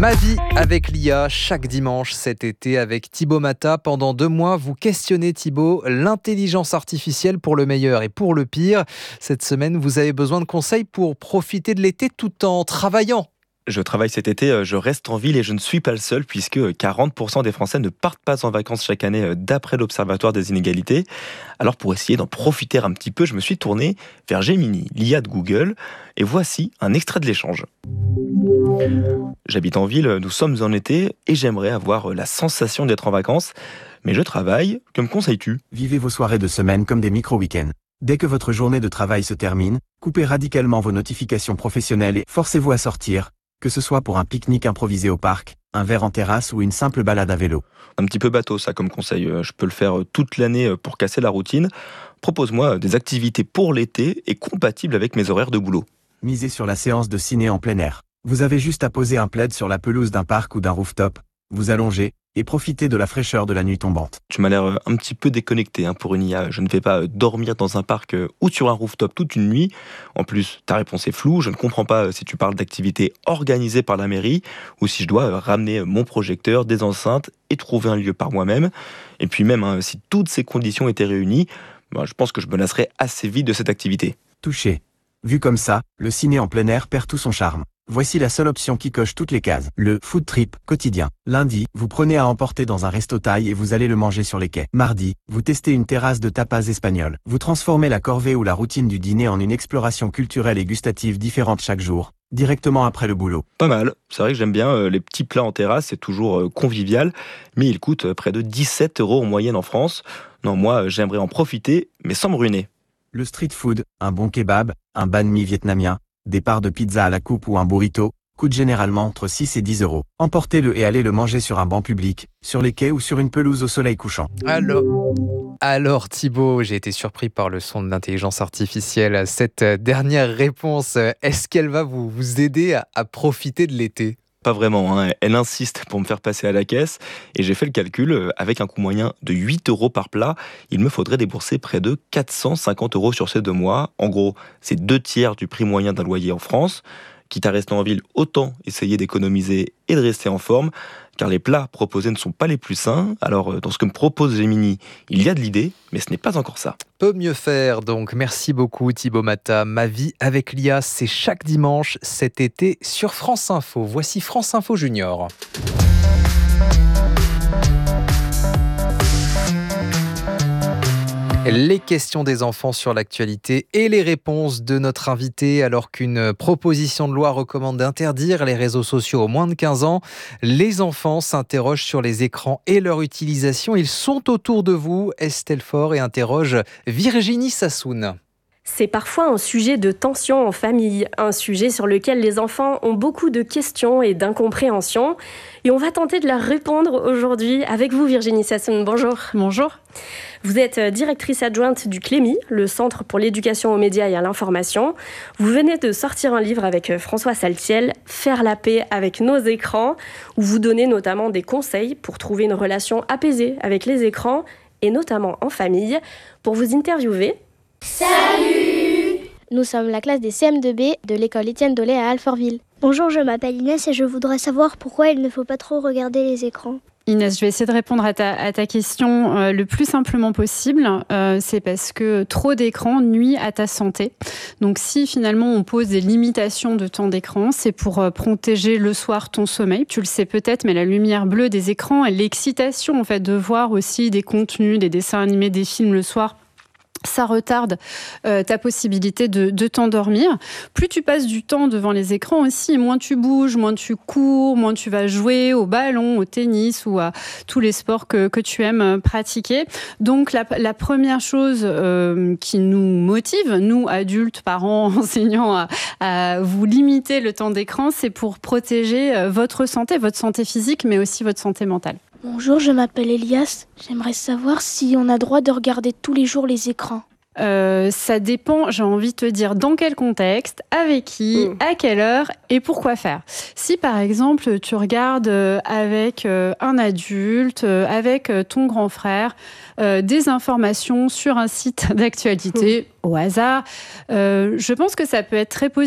Ma vie avec l'IA, chaque dimanche cet été avec Thibaut Mata. Pendant 2 mois, vous questionnez, Thibaut, l'intelligence artificielle pour le meilleur et pour le pire. Cette semaine, vous avez besoin de conseils pour profiter de l'été tout en travaillant. Je travaille cet été, je reste en ville et je ne suis pas le seul puisque 40% des Français ne partent pas en vacances chaque année d'après l'Observatoire des inégalités. Alors pour essayer d'en profiter un petit peu, je me suis tourné vers Gemini, l'IA de Google, et voici un extrait de l'échange. J'habite en ville, nous sommes en été et j'aimerais avoir la sensation d'être en vacances, mais je travaille, que me conseilles-tu ? Vivez vos soirées de semaine comme des micro-week-ends. Dès que votre journée de travail se termine, coupez radicalement vos notifications professionnelles et forcez-vous à sortir, que ce soit pour un pique-nique improvisé au parc, un verre en terrasse ou une simple balade à vélo. Un petit peu bateau ça comme conseil, je peux le faire toute l'année pour casser la routine. Propose-moi des activités pour l'été et compatibles avec mes horaires de boulot. Misez sur la séance de ciné en plein air. Vous avez juste à poser un plaid sur la pelouse d'un parc ou d'un rooftop, vous allongez et profitez de la fraîcheur de la nuit tombante. Tu m'as l'air un petit peu déconnecté pour une IA. Je ne vais pas dormir dans un parc ou sur un rooftop toute une nuit. En plus, ta réponse est floue. Je ne comprends pas si tu parles d'activités organisées par la mairie ou si je dois ramener mon projecteur, des enceintes et trouver un lieu par moi-même. Et puis même, si toutes ces conditions étaient réunies, je pense que je me lasserais assez vite de cette activité. Touché. Vu comme ça, le ciné en plein air perd tout son charme. Voici la seule option qui coche toutes les cases. Le food trip quotidien. Lundi, vous prenez à emporter dans un resto thaï et vous allez le manger sur les quais. Mardi, vous testez une terrasse de tapas espagnol. Vous transformez la corvée ou la routine du dîner en une exploration culturelle et gustative différente chaque jour, directement après le boulot. Pas mal. C'est vrai que j'aime bien les petits plats en terrasse, c'est toujours convivial, mais ils coûtent près de 17 € en moyenne en France. Non, moi, j'aimerais en profiter, mais sans me ruiner. Le street food, un bon kebab, un banh mi vietnamien, des parts de pizza à la coupe ou un burrito, coûtent généralement entre 6 et 10 €. Emportez-le et allez le manger sur un banc public, sur les quais ou sur une pelouse au soleil couchant. Alors Thibaut, j'ai été surpris par le son de l'intelligence artificielle. Cette dernière réponse, est-ce qu'elle va vous aider à profiter de l'été ? Pas vraiment, elle insiste pour me faire passer à la caisse et j'ai fait le calcul, avec un coût moyen de 8 € par plat, il me faudrait débourser près de 450 € sur ces 2 mois. En gros, c'est 2/3 du prix moyen d'un loyer en France. Quitte à rester en ville, autant essayer d'économiser et de rester en forme, car les plats proposés ne sont pas les plus sains. Alors, dans ce que me propose Gemini, il y a de l'idée, mais ce n'est pas encore ça. Peut mieux faire, donc merci beaucoup Thibaut Mata. Ma vie avec l'IA, c'est chaque dimanche cet été sur France Info. Voici France Info Junior. Les questions des enfants sur l'actualité et les réponses de notre invité. Alors qu'une proposition de loi recommande d'interdire les réseaux sociaux aux moins de 15 ans, les enfants s'interrogent sur les écrans et leur utilisation. Ils sont autour de vous, Estelle Faure, et interroge Virginie Sassoun. C'est parfois un sujet de tension en famille, un sujet sur lequel les enfants ont beaucoup de questions et d'incompréhension. Et on va tenter de leur répondre aujourd'hui avec vous, Virginie Sassoun. Bonjour. Bonjour. Vous êtes directrice adjointe du CLEMI, le Centre pour l'éducation aux médias et à l'information. Vous venez de sortir un livre avec François Saltiel, « Faire la paix avec nos écrans », où vous donnez notamment des conseils pour trouver une relation apaisée avec les écrans, et notamment en famille. Pour vous interviewer... Salut! Nous sommes la classe des CM2B de l'école Étienne Dolé à Alfortville. Bonjour, je m'appelle Inès et je voudrais savoir pourquoi il ne faut pas trop regarder les écrans. Inès, je vais essayer de répondre à ta question le plus simplement possible. C'est parce que trop d'écran nuit à ta santé. Donc si finalement on pose des limitations de temps d'écran, c'est pour protéger le soir ton sommeil. Tu le sais peut-être, mais la lumière bleue des écrans et l'excitation en fait, de voir aussi des contenus, des dessins animés, des films le soir, ça retarde ta possibilité de t'endormir. Plus tu passes du temps devant les écrans aussi, moins tu bouges, moins tu cours, moins tu vas jouer au ballon, au tennis ou à tous les sports que tu aimes pratiquer. Donc la première chose qui nous motive, nous adultes, parents, enseignants, à vous limiter le temps d'écran, c'est pour protéger votre santé physique, mais aussi votre santé mentale. Bonjour, je m'appelle Elias. J'aimerais savoir si on a droit de regarder tous les jours les écrans. Ça dépend, j'ai envie de te dire, dans quel contexte, avec qui, à quelle heure et pourquoi faire. Si par exemple tu regardes avec un adulte, avec ton grand frère, des informations sur un site d'actualité au hasard, je pense que ça peut être très positif.